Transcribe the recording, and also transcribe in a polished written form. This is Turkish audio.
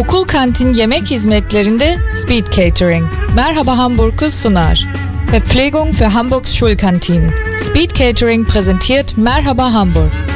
Okul kantin yemek hizmetlerinde Speed Catering. Merhaba Hamburg'u sunar. Verpflegung für Hamburgs Schulkantinen. Speed Catering präsentiert Merhaba Hamburg.